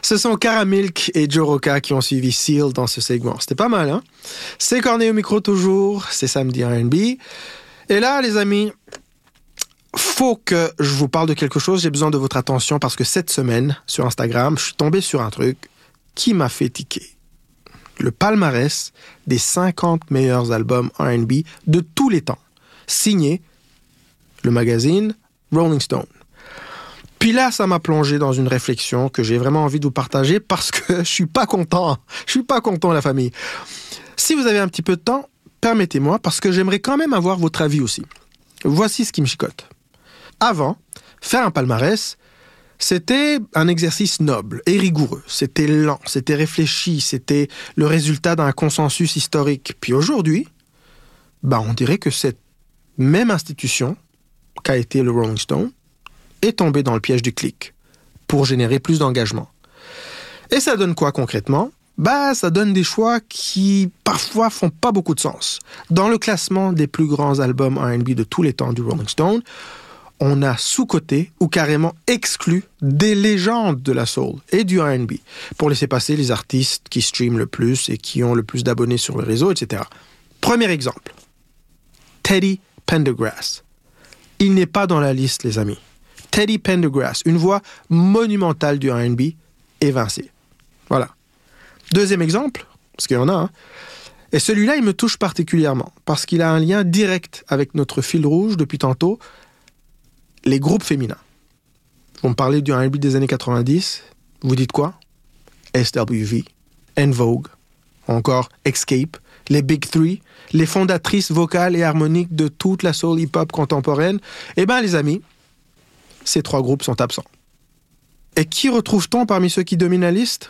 Ce sont Cara Milk et Joe Rocca qui ont suivi Seal dans ce segment. C'était pas mal, hein? C'est Corné au micro toujours, c'est samedi R&B. Et là, les amis, faut que je vous parle de quelque chose. J'ai besoin de votre attention parce que cette semaine, sur Instagram, je suis tombé sur un truc qui m'a fait tiquer. Le palmarès des 50 meilleurs albums R&B de tous les temps, signé le magazine Rolling Stone. Puis là, ça m'a plongé dans une réflexion que j'ai vraiment envie de vous partager parce que je suis pas content. Je suis pas content, la famille. Si vous avez un petit peu de temps, permettez-moi parce que j'aimerais quand même avoir votre avis aussi. Voici ce qui me chicote. Avant, faire un palmarès, c'était un exercice noble et rigoureux. C'était lent, c'était réfléchi, c'était le résultat d'un consensus historique. Puis aujourd'hui, on dirait que cette même institution qu'a été le Rolling Stone est tombée dans le piège du clic pour générer plus d'engagement. Et ça donne quoi concrètement? Ça donne des choix qui parfois font pas beaucoup de sens. Dans le classement des plus grands albums R&B de tous les temps du Rolling Stone, on a sous-coté ou carrément exclu des légendes de la soul et du R&B pour laisser passer les artistes qui streament le plus et qui ont le plus d'abonnés sur le réseau, etc. Premier exemple, Teddy Pendergrass. Il n'est pas dans la liste, les amis. Teddy Pendergrass, une voix monumentale du R&B, évincée. Voilà. Deuxième exemple, parce qu'il y en a, et celui-là, il me touche particulièrement, parce qu'il a un lien direct avec notre fil rouge depuis tantôt, les groupes féminins. Vous me parlez du R&B des années 90, vous dites quoi? SWV, En Vogue, encore Escape, les Big Three, les fondatrices vocales et harmoniques de toute la soul hip-hop contemporaine. Les amis, ces trois groupes sont absents. Et qui retrouve-t-on parmi ceux qui dominent la liste?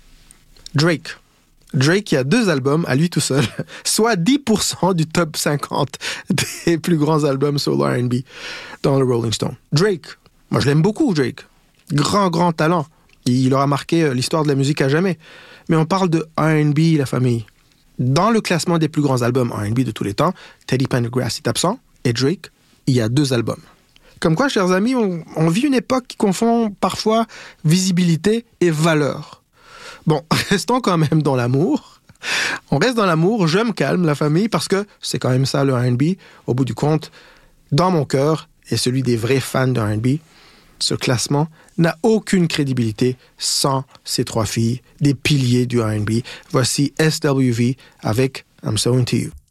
Drake. Drake qui a 2 albums à lui tout seul, soit 10% du top 50 des plus grands albums soul R&B dans le Rolling Stone. Drake, moi je l'aime beaucoup, Drake. Grand talent. Il aura marqué l'histoire de la musique à jamais. Mais on parle de R&B, la famille. Dans le classement des plus grands albums R&B de tous les temps, Teddy Pendergrass est absent et Drake, il y a 2 albums. Comme quoi, chers amis, on vit une époque qui confond parfois visibilité et valeur. Bon, restons quand même dans l'amour. On reste dans l'amour, je me calme, la famille, parce que c'est quand même ça le R&B. Au bout du compte, dans mon cœur et celui des vrais fans de R&B, ce classement n'a aucune crédibilité sans ces 3 filles, des piliers du R&B. Voici SWV avec I'm So Into You.